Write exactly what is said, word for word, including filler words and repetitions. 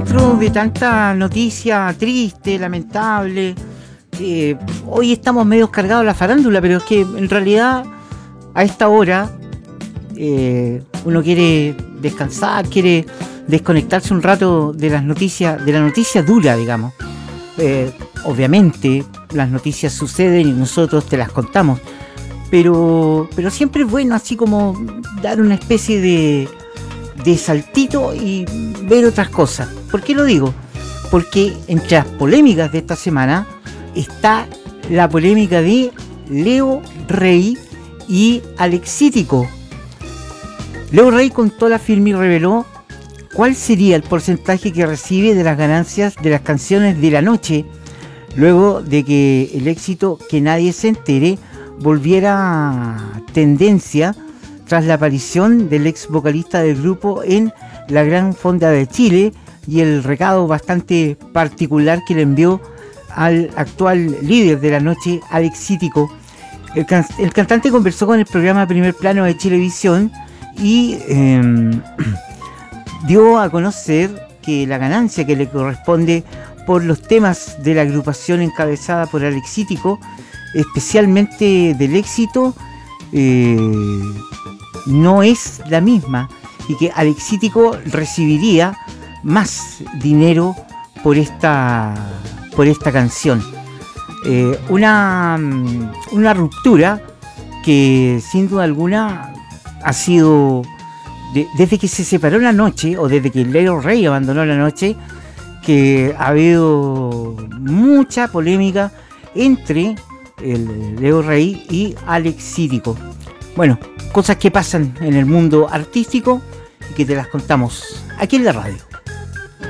dentro de tanta noticia triste, lamentable, eh, hoy estamos medio cargados de la farándula, pero es que en realidad a esta hora eh, uno quiere descansar, quiere desconectarse un rato de las noticias, de la noticia dura, digamos. Eh, obviamente las noticias suceden y nosotros te las contamos, pero, pero siempre es bueno así como dar una especie de, de saltito y ver otras cosas. ¿Por qué lo digo? Porque entre las polémicas de esta semana está la polémica de Leo Rey y Alexítico. Leo Rey contó la firma y reveló cuál sería el porcentaje que recibe de las ganancias de las canciones de la noche, luego de que el éxito Que Nadie Se Entere volviera tendencia tras la aparición del ex vocalista del grupo en la Gran Fonda de Chile y el recado bastante particular que le envió al actual líder de la noche, Alexítico. El, can- el cantante conversó con el programa Primer Plano de Chilevisión y eh, dio a conocer que la ganancia que le corresponde por los temas de la agrupación encabezada por Alexítico, especialmente del éxito, eh, no es la misma, y que Alexítico recibiría más dinero por esta, por esta canción. Eh, una, una ruptura que sin duda alguna ha sido, de, desde que se separó La Noche, o desde que Leo Rey abandonó La Noche, que ha habido mucha polémica entre el Leo Rey y Alexítico. Bueno, cosas que pasan en el mundo artístico y que te las contamos aquí en la radio.